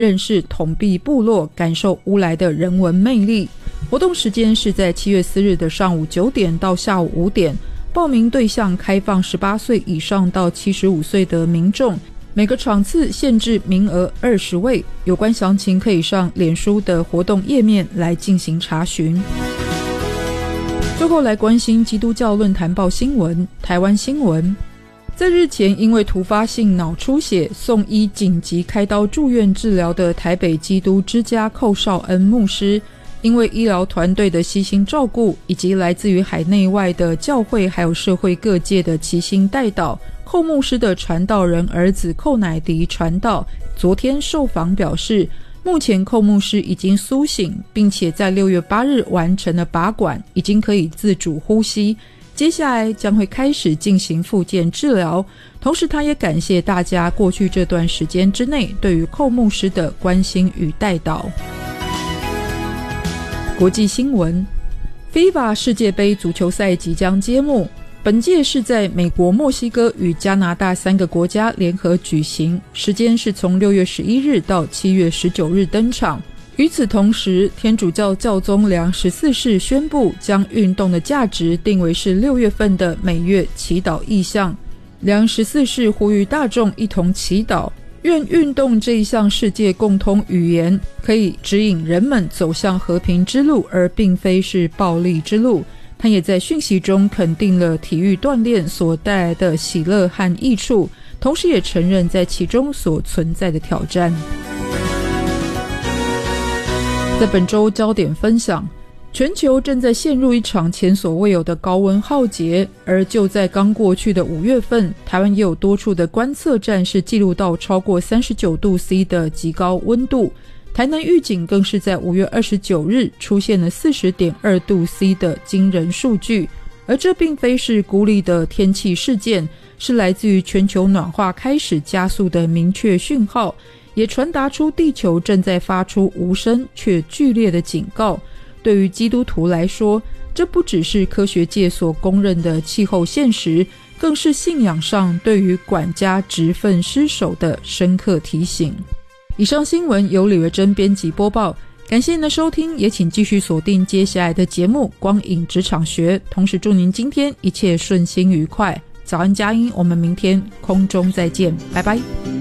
认识统碧部落，感受乌来的人文魅力。活动时间是在7月4日的上午9点到下午5点，报名对象开放18岁以上到75岁的民众，每个场次限制名额20位。有关详情可以上脸书的活动页面来进行查询。最后来关心基督教论坛报新闻。台湾新闻，在日前因为突发性脑出血送医紧急开刀住院治疗的台北基督之家寇绍恩牧师，因为医疗团队的悉心照顾，以及来自于海内外的教会还有社会各界的齐心代祷，寇牧师的传道人儿子寇乃迪传道昨天受访表示，目前寇牧师已经苏醒，并且在6月8日完成了拔管，已经可以自主呼吸，接下来将会开始进行复健治疗。同时他也感谢大家过去这段时间之内对于寇牧师的关心与代祷。国际新闻， FIFA 世界杯足球赛即将揭幕，本届是在美国、墨西哥与加拿大3个国家联合举行，时间是从6月11日到7月19日登场。与此同时，天主教教宗良14世宣布将运动的价值定为是6月份的每月祈祷意向。良14世呼吁大众一同祈祷，愿运动这一项世界共通语言可以指引人们走向和平之路，而并非是暴力之路。他也在讯息中肯定了体育锻炼所带来的喜乐和益处，同时也承认在其中所存在的挑战。在本周焦点分享，全球正在陷入一场前所未有的高温浩劫，而就在刚过去的5月份，台湾也有多处的观测站是记录到超过39度 C 的极高温度。台南预警更是在5月29日出现了 40.2 度 C 的惊人数据，而这并非是孤立的天气事件，是来自于全球暖化开始加速的明确讯号，也传达出地球正在发出无声却剧烈的警告。对于基督徒来说，这不只是科学界所公认的气候现实，更是信仰上对于管家职分失守的深刻提醒。以上新闻由李维珍编辑播报，感谢您的收听，也请继续锁定接下来的节目《光影职场学》，同时祝您今天一切顺心愉快。早安佳音，我们明天空中再见，拜拜。